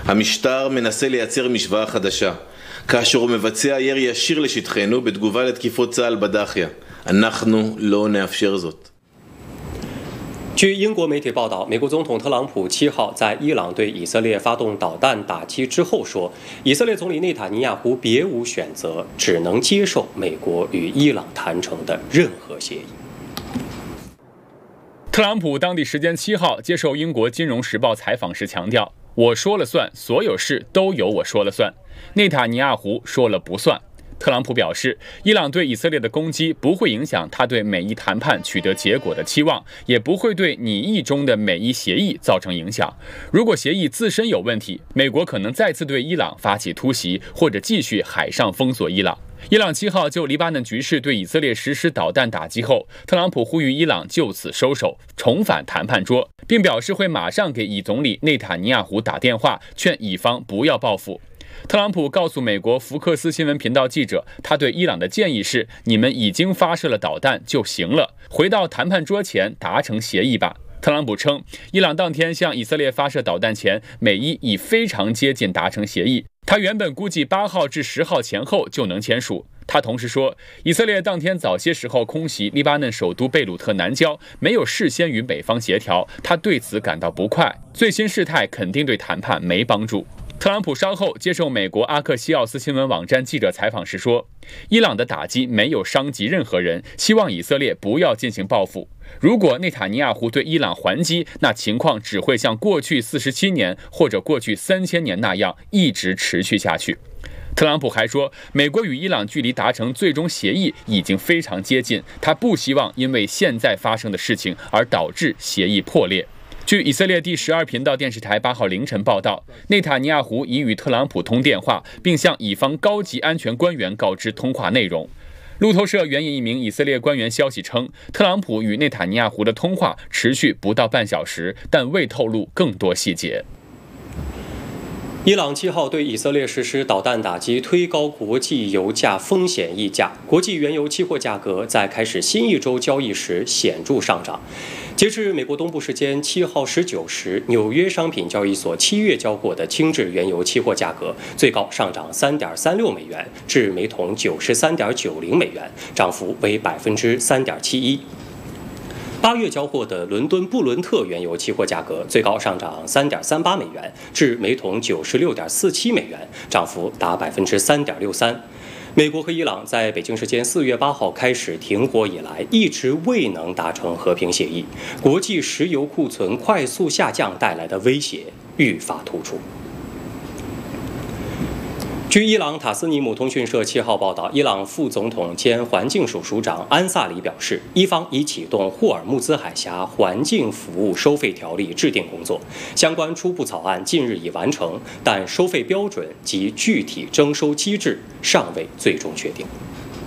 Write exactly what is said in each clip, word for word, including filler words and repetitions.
המשטר מנסה לייצר משוואה חדשה, כאשר הוא מבצע ירי ישיר לשטחנו בתגובה לתקיפות צה"ל בדאחיה. אנחנו לא נאפשר זאת。 据英国媒体报道，美国总统特朗普七号在伊朗对以色列发动导弹打击之后说，以色列总理内塔尼亚胡别无选择，只能接受美国与伊朗谈成的任何协议。 特朗普当地时间七号接受英国《金融时报》采访时强调，我说了算，所有事都由我说了算，内塔尼亚胡说了不算。特朗普表示，伊朗对以色列的攻击不会影响他对美伊谈判取得结果的期望，也不会对拟议中的美伊协议造成影响。如果协议自身有问题，美国可能再次对伊朗发起突袭，或者继续海上封锁伊朗。伊朗七号就黎巴嫩局势对以色列实施导弹打击后，特朗普呼吁伊朗就此收手，重返谈判桌，并表示会马上给以总理内塔尼亚胡打电话，劝以方不要报复。特朗普告诉美国福克斯新闻频道记者，他对伊朗的建议是：你们已经发射了导弹就行了，回到谈判桌前达成协议吧。特朗普称，伊朗当天向以色列发射导弹前，美伊已非常接近达成协议。他原本估计八号至十号前后就能签署。他同时说，以色列当天早些时候空袭黎巴嫩首都贝鲁特南郊，没有事先与美方协调，他对此感到不快。最新事态肯定对谈判没帮助。特朗普稍后接受美国阿克西奥斯新闻网站记者采访时说，伊朗的打击没有伤及任何人，希望以色列不要进行报复。如果内塔尼亚胡对伊朗还击，那情况只会像过去四十七年或者过去三千年那样一直持续下去。特朗普还说，美国与伊朗距离达成最终协议已经非常接近，他不希望因为现在发生的事情而导致协议破裂。据以色列第十二频道电视台八号凌晨报道，内塔尼亚胡已与特朗普通电话，并向以方高级安全官员告知通话内容。路透社援引一名以色列官员消息称，特朗普与内塔尼亚胡的通话持续不到半小时，但未透露更多细节。 伊朗七号对以色列实施导弹打击，推高国际油价风险溢价，国际原油期货价格在开始新一周交易时显著上涨。截至美国东部时间七号十九时，纽约商品交易所七月交货的轻质原油期货价格最高上涨三点三六美元，至每桶九十三点九零美元，涨幅为百分之三点七一。八月交货的伦敦布伦特原油期货价格最高上涨三点三八美元，至每桶九十六点四七美元，涨幅达百分之三点六三。美国和伊朗在北京时间四月八号开始停火以来，一直未能达成和平协议，国际石油库存快速下降带来的威胁愈发突出。据伊朗塔斯尼姆通讯社七号报道，伊朗副总统兼环境署署长安萨里表示，伊方已启动霍尔木兹海峡环境服务收费条例制定工作，相关初步草案近日已完成，但收费标准及具体征收机制尚未最终确定。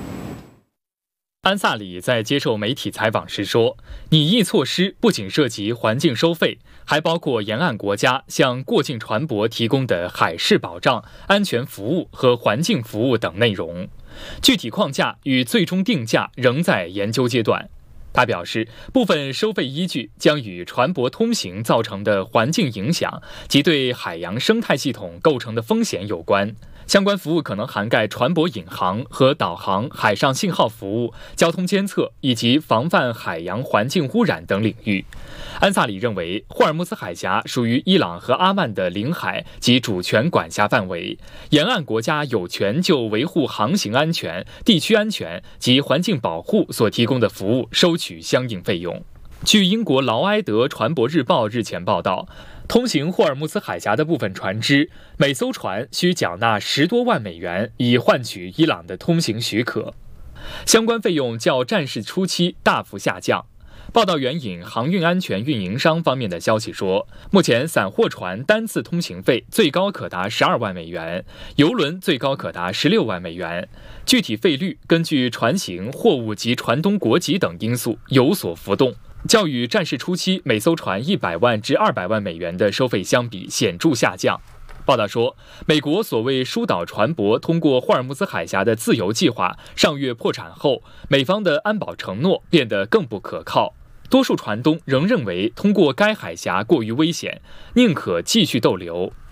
安萨里在接受媒体采访时说，拟议措施不仅涉及环境收费，还包括沿岸国家向过境船舶提供的海事保障、安全服务和环境服务等内容。具体框架与最终定价仍在研究阶段。他表示，部分收费依据将与船舶通行造成的环境影响及对海洋生态系统构成的风险有关。相关服务可能涵盖船舶引航和导航、海上信号服务、交通监测以及防范海洋环境污染等领域。安萨里认为，霍尔木兹海峡属于伊朗和阿曼的领海及主权管辖范围，沿岸国家有权就维护航行安全、地区安全及环境保护所提供的服务收取相应费用。据英国劳埃德船舶日报日前报道，通行霍尔木兹海峡的部分船只，每艘船需缴纳十多万美元，以换取伊朗的通行许可。相关费用较战事初期大幅下降。报道援引航运安全运营商方面的消息说，目前散货船单次通行费最高可达十二万美元，邮轮最高可达十六万美元。具体费率根据船型、货物及船东国籍等因素有所浮动，较与战事初期每艘船一百万至二百万美元的收费相比显著下降。报道说，美国所谓疏导船舶通过霍尔木兹海峡的自由计划上月破产后，美方的安保承诺变得更不可靠。多数船东仍认为通过该海峡过于危险，宁可继续逗留。